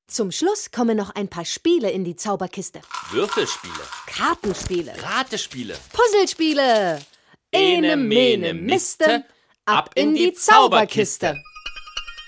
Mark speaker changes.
Speaker 1: Zum Schluss kommen noch ein paar Spiele in die Zauberkiste.
Speaker 2: Würfelspiele,
Speaker 1: Kartenspiele,
Speaker 2: Ratespiele,
Speaker 1: Puzzlespiele. Ene, mene, miste, ab in die Zauberkiste.